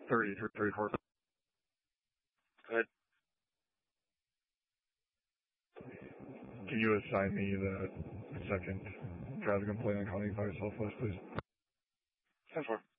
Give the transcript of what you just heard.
34. Go ahead. Can you assign me the second traffic complaint on County Fire Southwest, please? 10-4.